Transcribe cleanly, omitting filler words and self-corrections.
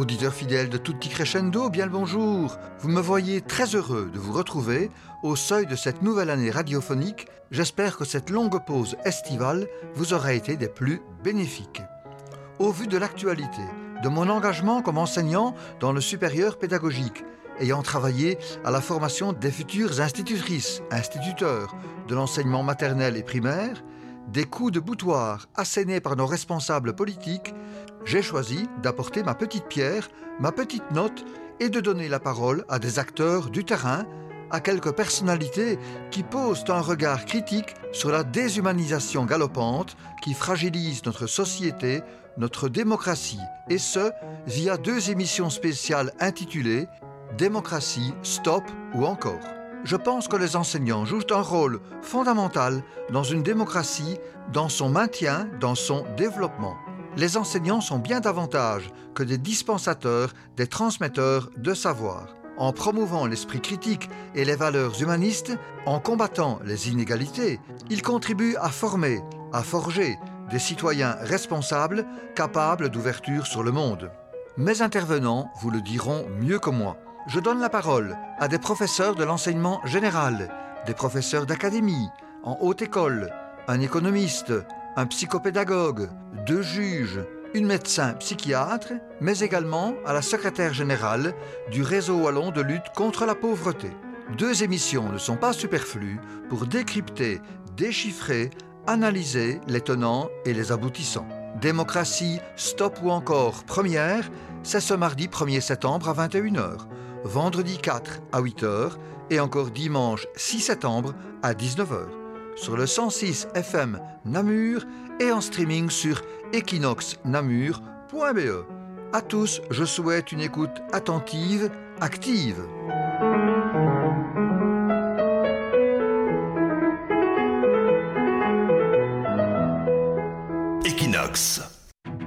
Auditeurs fidèles de Tutti Crescendo, bien le bonjour. Vous me voyez très heureux de vous retrouver au seuil de cette nouvelle année radiophonique. J'espère que cette longue pause estivale vous aura été des plus bénéfiques. Au vu de l'actualité, de mon engagement comme enseignant dans le supérieur pédagogique, ayant travaillé à la formation des futures institutrices, instituteurs de l'enseignement maternel et primaire, des coups de boutoir assénés par nos responsables politiques, j'ai choisi d'apporter ma petite pierre, ma petite note et de donner la parole à des acteurs du terrain, à quelques personnalités qui posent un regard critique sur la déshumanisation galopante qui fragilise notre société, notre démocratie, et ce, via 2 émissions spéciales intitulées « Démocratie, stop » ou encore. Je pense que les enseignants jouent un rôle fondamental dans une démocratie, dans son maintien, dans son développement. Les enseignants sont bien davantage que des dispensateurs, des transmetteurs de savoir. En promouvant l'esprit critique et les valeurs humanistes, en combattant les inégalités, ils contribuent à former, à forger des citoyens responsables, capables d'ouverture sur le monde. Mes intervenants vous le diront mieux que moi. Je donne la parole à des professeurs de l'enseignement général, des professeurs d'académie, en haute école, un économiste, un psychopédagogue, 2 juges, une médecin psychiatre, mais également à la secrétaire générale du Réseau wallon de lutte contre la pauvreté. 2 émissions ne sont pas superflues pour décrypter, déchiffrer, analyser les tenants et les aboutissants. Démocratie, stop ou encore première, c'est ce mardi 1er septembre à 21h, vendredi 4 à 8h et encore dimanche 6 septembre à 19h. Sur le 106 FM Namur et en streaming sur equinoxnamur.be. À tous, je souhaite une écoute attentive, active. Equinox.